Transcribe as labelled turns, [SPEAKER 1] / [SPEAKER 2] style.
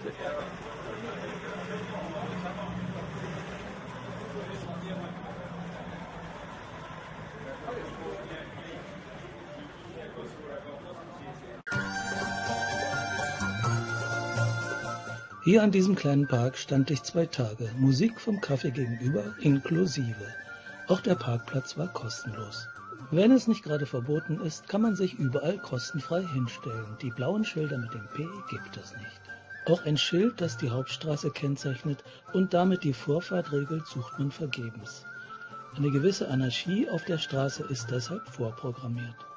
[SPEAKER 1] Hier an diesem kleinen Park stand ich 2 Tage, Musik vom Café gegenüber inklusive. Auch der Parkplatz war kostenlos. Wenn es nicht gerade verboten ist, kann man sich überall kostenfrei hinstellen. Die blauen Schilder mit dem P gibt es nicht. Auch ein Schild, das die Hauptstraße kennzeichnet und damit die Vorfahrt regelt, sucht man vergebens. Eine gewisse Anarchie auf der Straße ist deshalb vorprogrammiert.